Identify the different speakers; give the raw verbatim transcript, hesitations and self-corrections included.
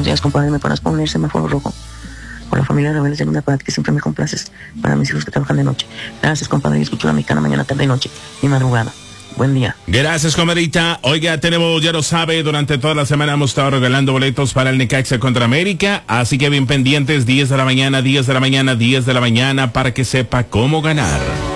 Speaker 1: Buenos días, compadre. ¿Me podrás poner semáforo rojo? Por la familia Rebeldes de Luna, para ti que siempre me complaces. Para mis hijos que trabajan de noche. Gracias, compadre. Y escucho la mexicana mañana, tarde y noche. Y madrugada. Buen día.
Speaker 2: Gracias, comadrita. Oiga, tenemos, ya lo sabe, durante toda la semana hemos estado regalando boletos para el Necaxa contra América. Así que bien pendientes, diez de la mañana, diez de la mañana, diez de la mañana, para que sepa cómo ganar.